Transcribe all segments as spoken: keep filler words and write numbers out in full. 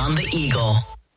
on the Eagle.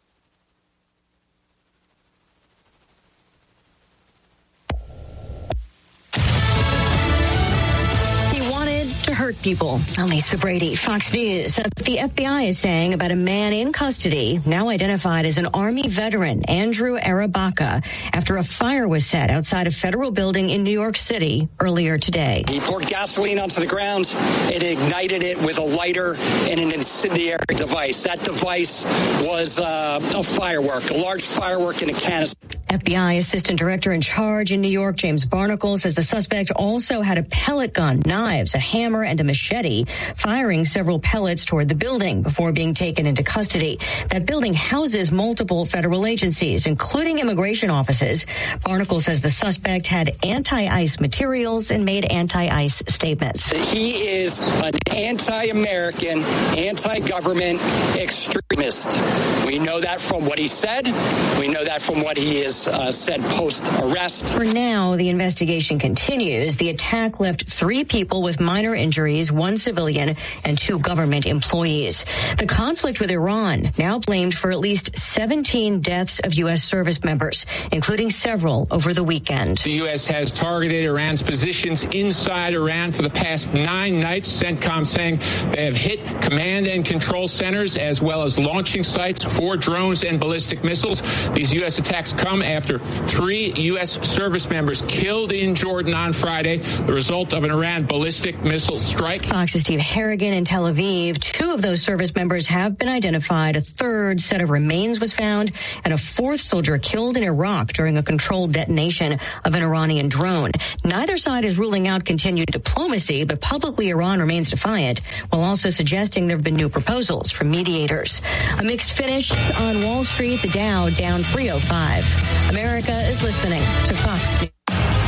To hurt people. I'm Lisa Brady, Fox News. That's what the F B I is saying about a man in custody, now identified as an Army veteran, Andrew Arabaka, after a fire was set outside a federal building in New York City earlier today. He poured gasoline onto the ground and ignited it with a lighter and an incendiary device. That device was uh, a firework, a large firework in a canister. F B I Assistant Director in charge in New York, James Barnacle, says the suspect also had a pellet gun, knives, a hammer, and a machete, firing several pellets toward the building before being taken into custody. That building houses multiple federal agencies, including immigration offices. Barnacle says the suspect had anti-ICE materials and made anti-ICE statements. He is an anti-American, anti-government extremist. We know that from what he said. We know that from what he has uh, said post-arrest. For now, the investigation continues. The attack left three people with minor injuries, one civilian and two government employees. The conflict with Iran now blamed for at least seventeen deaths of U S service members, including several over the weekend. The U S has targeted Iran's positions inside Iran for the past nine nights. CENTCOM saying they have hit command and control centers as well as launching sites for drones and ballistic missiles. These U S attacks come after three U S service members killed in Jordan on Friday, the result of an Iran ballistic missile strike. Fox's Steve Harrigan in Tel Aviv. Two of those service members have been identified. A third set of remains was found, and a fourth soldier killed in Iraq during a controlled detonation of an Iranian drone. Neither side is ruling out continued diplomacy, but publicly Iran remains defiant, while also suggesting there have been new proposals from mediators. A mixed finish on Wall Street. The Dow down three oh five. America is listening to Fox News.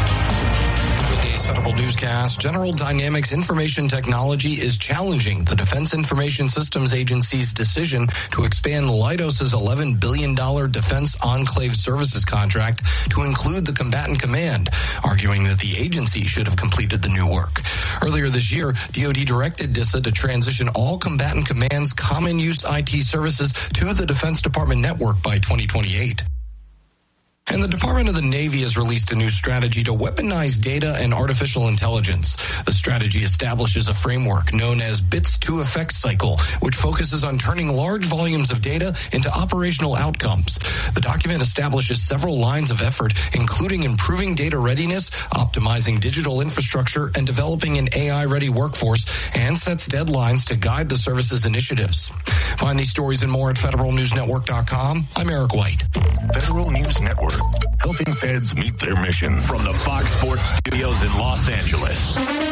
Federal newscast. General Dynamics Information Technology is challenging the Defense Information Systems Agency's decision to expand Leidos's eleven billion dollars Defense Enclave Services contract to include the Combatant Command, arguing that the agency should have completed the new work. Earlier this year, D O D directed DISA to transition all Combatant Command's common use I T services to the Defense Department network by twenty twenty-eight. And the Department of the Navy has released a new strategy to weaponize data and artificial intelligence. The strategy establishes a framework known as Bits to Effects Cycle, which focuses on turning large volumes of data into operational outcomes. The document establishes several lines of effort, including improving data readiness, optimizing digital infrastructure, and developing an A I-ready workforce, and sets deadlines to guide the service's initiatives. Find these stories and more at federal news network dot com. I'm Eric White. Federal News Network, helping feds meet their mission. From the Fox Sports Studios in Los Angeles,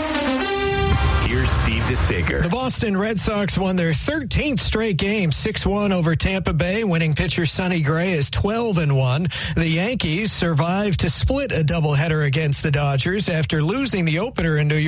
here's Steve DeSager. The Boston Red Sox won their thirteenth straight game, six one over Tampa Bay. Winning pitcher Sonny Gray is twelve and one. The Yankees survived to split a doubleheader against the Dodgers after losing the opener in New York.